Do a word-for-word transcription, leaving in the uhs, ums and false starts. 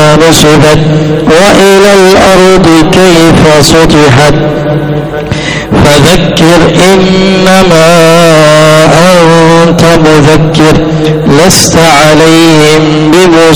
نصبت وإلى الأرض كيف سطحت فذكر إنما أنت مذكر لست عليهم بمسيطر